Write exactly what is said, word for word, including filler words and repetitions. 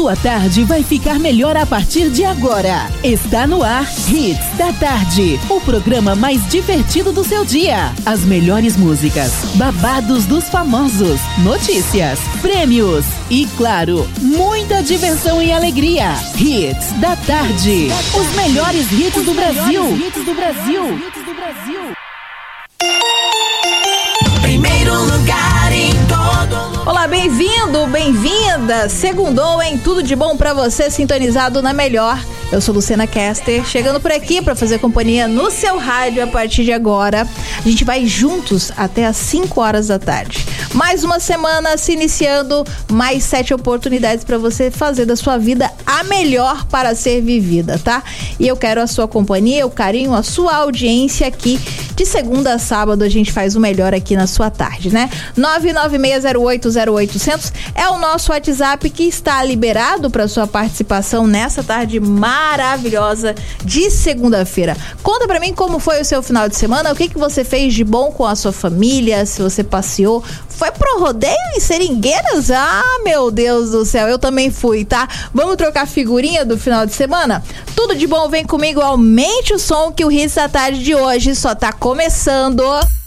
Sua tarde vai ficar melhor a partir de agora. Está no ar Hits da Tarde, o programa mais divertido do seu dia. As melhores músicas, babados dos famosos, notícias, prêmios e, claro, muita diversão e alegria. Hits da Tarde. Os melhores hits do Brasil. Hits do Brasil. Hits do Brasil. Primeiro lugar em todo lugar. Olá, bem-vindo, bem-vinda. Segundou, hein? Tudo de bom pra você, sintonizado na melhor. Eu sou Luciana Caster, chegando por aqui pra fazer companhia no seu rádio a partir de agora. A gente vai juntos até às cinco horas da tarde. Mais uma semana se iniciando, mais sete oportunidades pra você fazer da sua vida a melhor para ser vivida, tá? E eu quero a sua companhia, o carinho, a sua audiência aqui. De segunda a sábado a gente faz o melhor aqui na sua tarde, né? nove nove seis zero oito zero oito zero zero é o nosso WhatsApp que está liberado para sua participação nessa tarde maravilhosa de segunda-feira. Conta pra mim como foi o seu final de semana, o que que você fez de bom com a sua família, se você passeou, foi pro rodeio em Seringueiras? Ah, meu Deus do céu, eu também fui, tá? Vamos trocar figurinha do final de semana? Tudo de bom, vem comigo, aumente o som que o Hits da Tarde de hoje só tá começando.